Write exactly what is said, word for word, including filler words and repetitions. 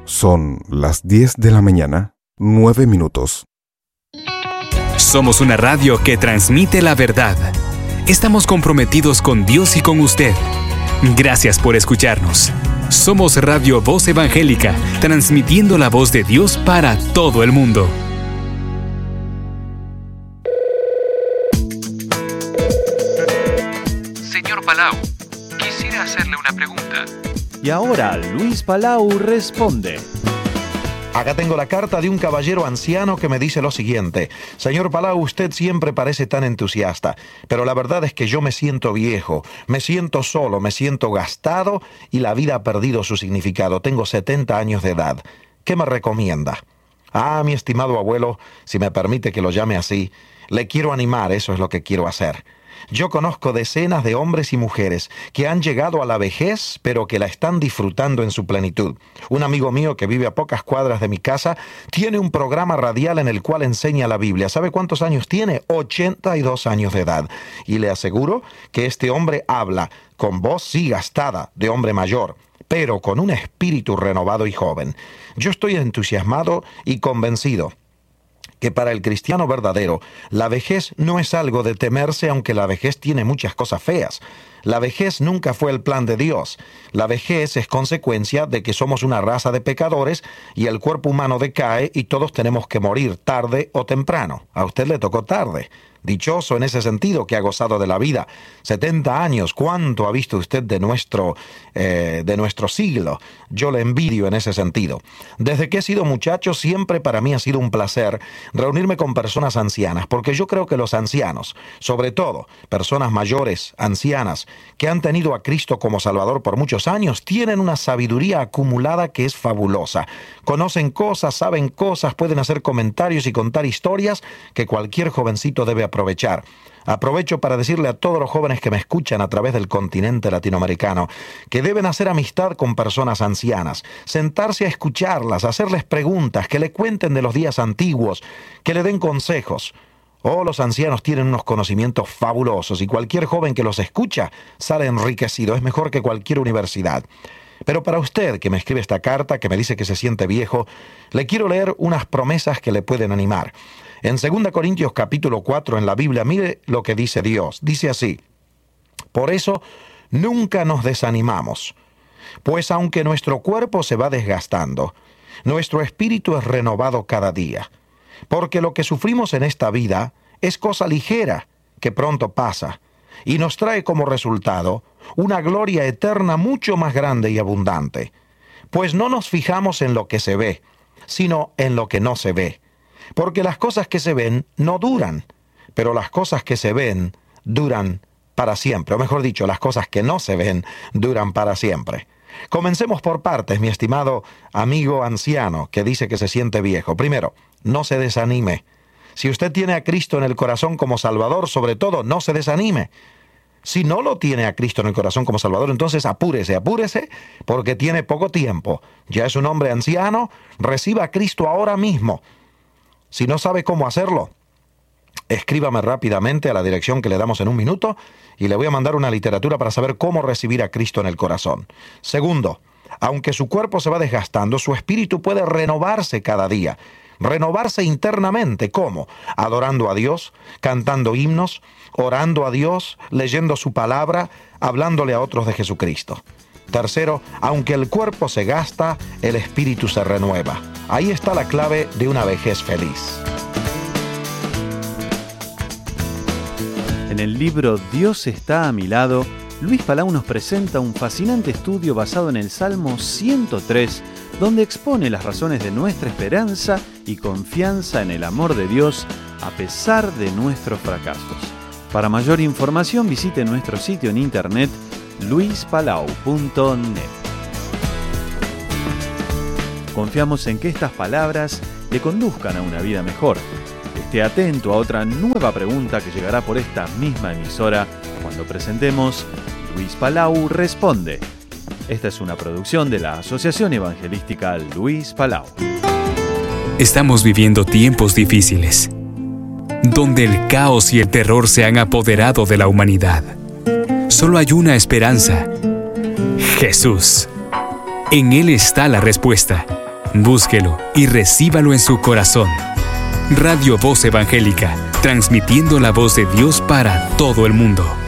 Son las diez de la mañana, nueve minutos. Somos una radio que transmite la verdad. Estamos comprometidos con Dios y con usted. Gracias por escucharnos. Somos Radio Voz Evangélica, transmitiendo la voz de Dios para todo el mundo. Señor Palau, quisiera hacerle una pregunta. Y ahora Luis Palau responde. Acá tengo la carta de un caballero anciano que me dice lo siguiente. Señor Palau, usted siempre parece tan entusiasta, pero la verdad es que yo me siento viejo, me siento solo, me siento gastado y la vida ha perdido su significado. Tengo setenta años de edad. ¿Qué me recomienda? Ah, mi estimado abuelo, si me permite que lo llame así, le quiero animar, eso es lo que quiero hacer. Yo conozco decenas de hombres y mujeres que han llegado a la vejez, pero que la están disfrutando en su plenitud. Un amigo mío que vive a pocas cuadras de mi casa tiene un programa radial en el cual enseña la Biblia. ¿Sabe cuántos años tiene? ochenta y dos años de edad. Y le aseguro que este hombre habla con voz sí gastada de hombre mayor, pero con un espíritu renovado y joven. Yo estoy entusiasmado y convencido que para el cristiano verdadero, la vejez no es algo de temerse, aunque la vejez tiene muchas cosas feas. La vejez nunca fue el plan de Dios. La vejez es consecuencia de que somos una raza de pecadores y el cuerpo humano decae y todos tenemos que morir tarde o temprano. A usted le tocó tarde. Dichoso en ese sentido que ha gozado de la vida. setenta años, ¿cuánto ha visto usted de nuestro, eh, de nuestro siglo? Yo le envidio en ese sentido. Desde que he sido muchacho, siempre para mí ha sido un placer reunirme con personas ancianas, porque yo creo que los ancianos, sobre todo personas mayores, ancianas, que han tenido a Cristo como Salvador por muchos años, tienen una sabiduría acumulada que es fabulosa. Conocen cosas, saben cosas, pueden hacer comentarios y contar historias que cualquier jovencito debe aprovechar. Aprovecho para decirle a todos los jóvenes que me escuchan a través del continente latinoamericano que deben hacer amistad con personas ancianas, sentarse a escucharlas, hacerles preguntas, que le cuenten de los días antiguos, que le den consejos. Oh, los ancianos tienen unos conocimientos fabulosos y cualquier joven que los escucha sale enriquecido, es mejor que cualquier universidad. Pero para usted que me escribe esta carta, que me dice que se siente viejo, le quiero leer unas promesas que le pueden animar. En segunda Corintios capítulo cuatro en la Biblia, mire lo que dice Dios. Dice así: por eso nunca nos desanimamos, pues aunque nuestro cuerpo se va desgastando, nuestro espíritu es renovado cada día. Porque lo que sufrimos en esta vida es cosa ligera que pronto pasa y nos trae como resultado una gloria eterna mucho más grande y abundante. Pues no nos fijamos en lo que se ve, sino en lo que no se ve. Porque las cosas que se ven no duran, pero las cosas que se ven duran para siempre. O mejor dicho, las cosas que no se ven duran para siempre. Comencemos por partes, mi estimado amigo anciano que dice que se siente viejo. Primero, no se desanime. Si usted tiene a Cristo en el corazón como Salvador, sobre todo, no se desanime. Si no lo tiene a Cristo en el corazón como Salvador, entonces apúrese, apúrese, porque tiene poco tiempo. Ya es un hombre anciano, reciba a Cristo ahora mismo. Si no sabe cómo hacerlo, escríbame rápidamente a la dirección que le damos en un minuto y le voy a mandar una literatura para saber cómo recibir a Cristo en el corazón. Segundo, aunque su cuerpo se va desgastando, su espíritu puede renovarse cada día. Renovarse internamente, ¿cómo? Adorando a Dios, cantando himnos, orando a Dios, leyendo su palabra, hablándole a otros de Jesucristo. Tercero, aunque el cuerpo se gasta, el espíritu se renueva. Ahí está la clave de una vejez feliz. En el libro Dios está a mi lado, Luis Palau nos presenta un fascinante estudio basado en el Salmo ciento tres, donde expone las razones de nuestra esperanza y confianza en el amor de Dios a pesar de nuestros fracasos. Para mayor información visite nuestro sitio en internet luis palau punto net. Confiamos en que estas palabras le conduzcan a una vida mejor. Esté atento a otra nueva pregunta que llegará por esta misma emisora cuando presentemos Luis Palau Responde. Esta es una producción de la Asociación Evangelística Luis Palau. Estamos viviendo tiempos difíciles, donde el caos y el terror se han apoderado de la humanidad. Solo hay una esperanza: Jesús. En Él está la respuesta. Búsquelo y recíbalo en su corazón. Radio Voz Evangélica, transmitiendo la voz de Dios para todo el mundo.